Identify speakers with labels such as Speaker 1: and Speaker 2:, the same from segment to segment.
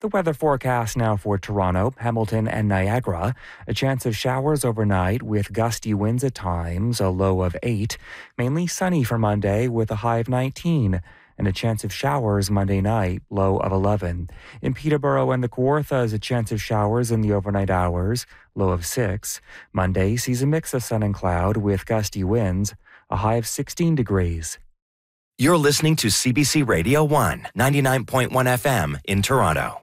Speaker 1: The weather forecast now for Toronto, Hamilton, and Niagara. A chance of showers overnight with gusty winds at times, a low of 8. Mainly sunny for Monday with a high of 19. And a chance of showers Monday night, low of 11. In Peterborough and the Kawarthas, a chance of showers in the overnight hours, low of 6. Monday sees a mix of sun and cloud with gusty winds, a high of 16 degrees.
Speaker 2: You're listening to CBC Radio 1, 99.1 FM in Toronto.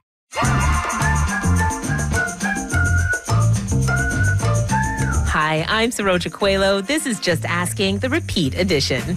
Speaker 3: Hi, I'm Saroja Coelho. This is Just Asking, the repeat edition.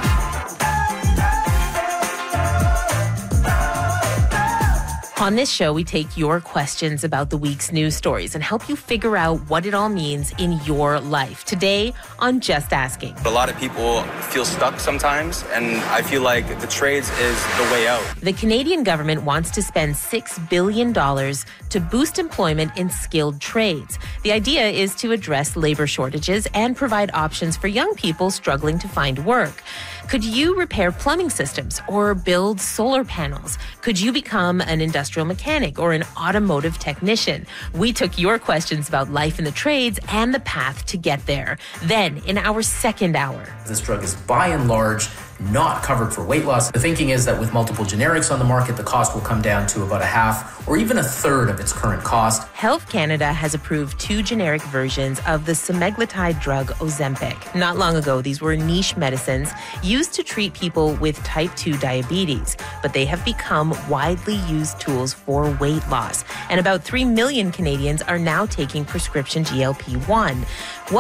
Speaker 3: On this show, we take your questions about the week's news stories and help you figure out what it all means in your life. Today on Just Asking.
Speaker 4: A lot of people feel stuck sometimes, and I feel like the trades is the way out.
Speaker 3: The Canadian government wants to spend $6 billion to boost employment in skilled trades. The idea is to address labor shortages and provide options for young people struggling to find work. Could you repair plumbing systems or build solar panels? Could you become an industrial mechanic or an automotive technician? We took your questions about life in the trades and the path to get there. Then, in our second hour.
Speaker 5: This drug is by and large not covered for weight loss. The thinking is that with multiple generics on the market, the cost will come down to about a half or even a third of its current cost.
Speaker 3: Health Canada has approved 2 generic versions of the semaglutide drug Ozempic. Not long ago, these were niche medicines used to treat people with type 2 diabetes, but they have become widely used tools for weight loss. And about 3 million Canadians are now taking prescription GLP-1.